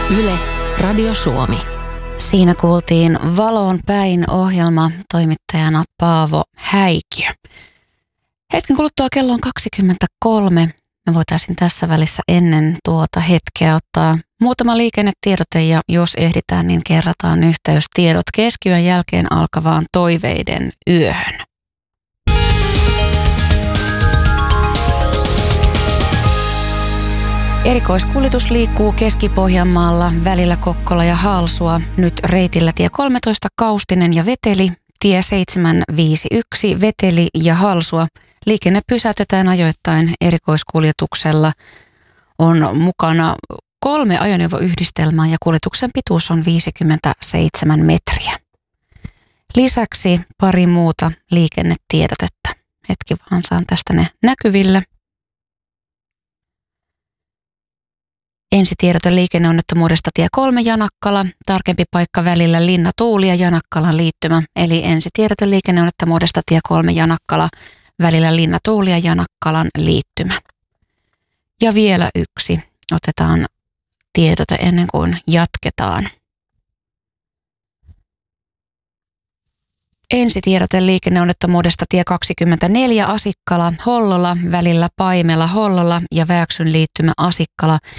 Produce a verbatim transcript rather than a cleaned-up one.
Yle, Radio Suomi. Siinä kuultiin Valoon päin -ohjelma, toimittajana Paavo Häikiö. Hetken kuluttua kello on kaksikymmentäkolme. Me voitaisiin tässä välissä ennen tuota hetkeä ottaa muutama liikennetiedote ja jos ehditään, niin kerrataan yhteystiedot keskiyön jälkeen alkavaan toiveiden yöhön. Erikoiskuljetus liikkuu Keski-Pohjanmaalla välillä Kokkola ja Halsua. Nyt reitillä tie kolmetoista Kaustinen ja Veteli, tie seitsemän viisi yksi Veteli ja Halsua. Liikenne pysäytetään ajoittain erikoiskuljetuksella. On mukana kolme ajoneuvoyhdistelmää ja kuljetuksen pituus on viisikymmentäseitsemän metriä. Lisäksi pari muuta liikennetiedotetta. Hetki vaan saan tästä ne näkyville. Ensitiedote liikenneonnettomuudesta tie kolme Janakkala, tarkempi paikka välillä Linna Tuuli ja Janakkalan liittymä. Eli ensitiedote liikenneonnettomuudesta tie kolme Janakkala, välillä Linna Tuuli ja Janakkalan liittymä. Ja vielä yksi. Otetaan tiedote ennen kuin jatketaan. Ensitiedote liikenneonnettomuudesta tie kaksikymmentäneljä Asikkala Hollola, välillä Paimela Hollola ja Vääksyn liittymä Asikkala.